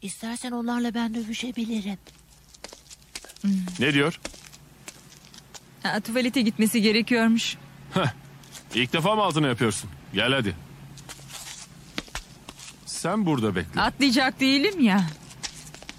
İstersen onlarla ben dövüşebilirim. Ne diyor? Tuvalete gitmesi gerekiyormuş. İlk defa mı altına yapıyorsun? Gel hadi. Sen burada bekle. Atlayacak değilim ya.